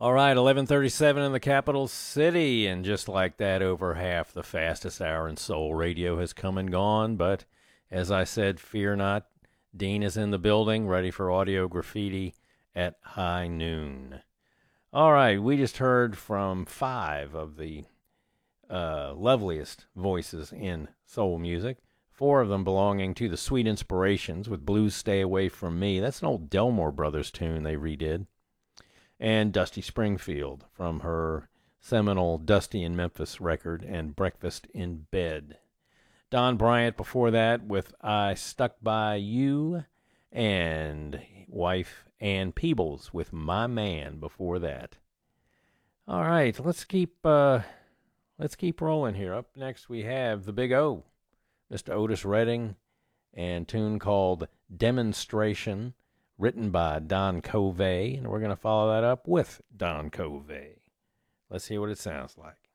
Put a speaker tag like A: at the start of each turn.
A: All right, 11:37 in the capital city, and just like that, over half the fastest hour in soul radio has come and gone. But as I said, fear not. Dean is in the building, ready for audio graffiti at high noon. All right, we just heard from five of the loveliest voices in soul music. Four of them belonging to the Sweet Inspirations with Blues Stay Away From Me. That's an old Delmore Brothers tune they redid. And Dusty Springfield from her seminal Dusty in Memphis record and Breakfast in Bed. Don Bryant before that with I Stuck By You, and wife Ann Peebles with My Man before that. All right, let's keep rolling here. Up next we have the Big O, Mr. Otis Redding, and a tune called Demonstration, written by Don Covey, and we're going to follow that up with Don Covey. Let's hear what it sounds like.